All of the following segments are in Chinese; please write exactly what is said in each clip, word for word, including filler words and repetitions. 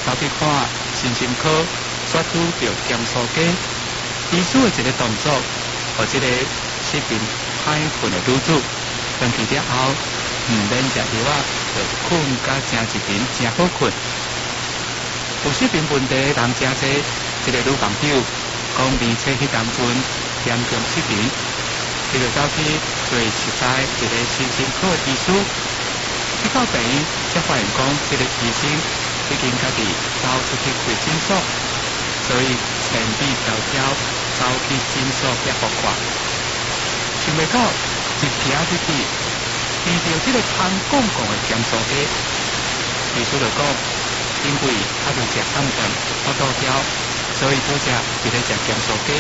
走去看身心科，抓拄着咸酥鸡。医师的一个动作，和这个失眠歹困的女子，回去了后，唔免食药啊，就困甲真一眠，真好困。有失眠问题的人真多，这个女朋友讲年初迄当阵严重失眠，伊就走去找实在一个身心科的医师。去到病院，才发现讲，这个医生已经家己走出去开诊所，所以千里迢迢走去诊所去互看。想袂到一听入去，遇到这个香公公的咸酥鸡，医师就讲，因为他就食暗顿，好肚枵，所以做食就咧食咸酥鸡。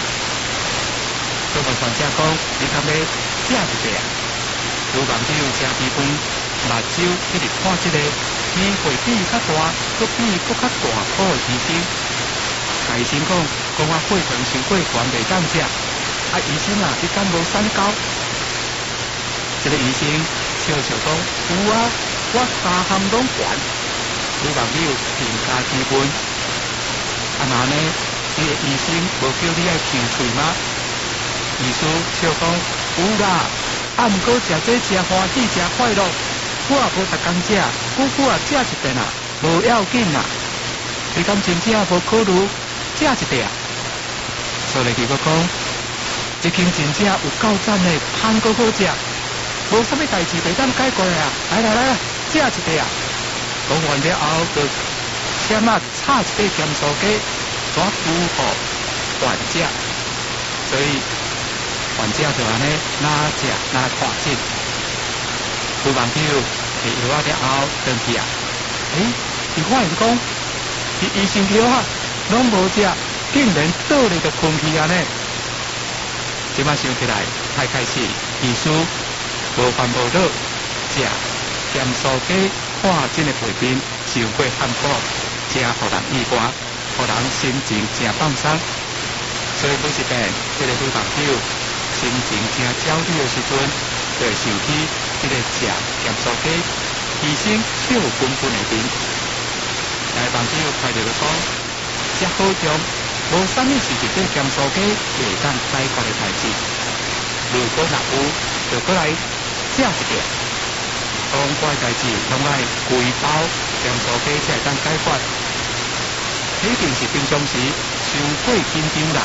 做问患者讲，你敢要食一个啊？女朋友吃低分。目睭一直看这个机会比较大，搁比搁较大颗的医生。甲医生讲，讲我血糖伤过悬，袂当食。啊，医生啊，你敢无三高？这个医生笑笑讲，有啊，我三项拢悬。女朋友评价低分，啊那呢？你的医生无叫你爱抽喙吗？医师笑讲，有啦，啊，毋过食这食欢喜，食快乐。我也无逐工食，久久啊食一遍啊，无要紧啊。你敢真正无考虑食一遍啊？所以佮我讲，这间真正有够赞的，香够好食，无啥物代志袂当解决啊！来来来，食一遍啊！讲完了后，就先啊炒一块咸酥鸡，怎符合患者？所以患者就安尼哪食哪看诊。女朋友摕药啊了后，回去啊，诶，伊发现讲，伊医生药啊，拢无食，竟然倒咧就困去啊呢。即摆想起来，太开始，医师无烦无恼，食咸酥鸡看诊的陪病，受过汉堡，真互人意外，互人心情真放松。所以每一遍，这个女朋友心情真焦虑的时阵，就会想起这个食咸酥鸡，医生笑喷喷的面。但朋友看到就讲，这好中，无啥物是一块咸酥鸡袂当解决的代志。如果若有，就过来食一个。讲怪代志，拢爱规包咸酥鸡才会当解决。一定是平常时伤过紧张啦。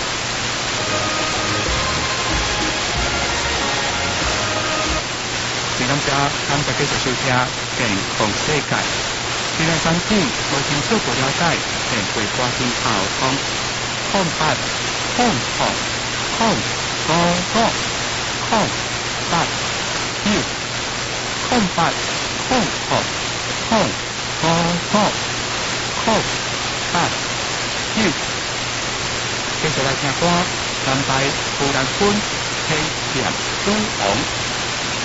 感谢感谢继续收听《健康世界》。今日产品无清楚不了解，便会挂进后空空八空空空五五空八九空八空空空五五空八九。继续来听歌，南台湖南村黑点中红。